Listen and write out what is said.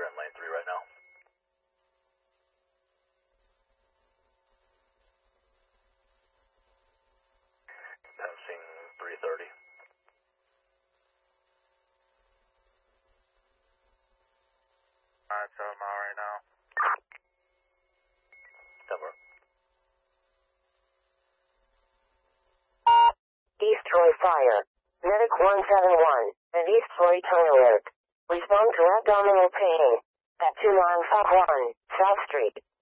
You're in lane 3 right now. Passing 330. Alright, 7 mile right now. 10 more. East Troy Fire. Medic 171 and East Troy Town Alert. Respond to abdominal pain at 2951 South Street.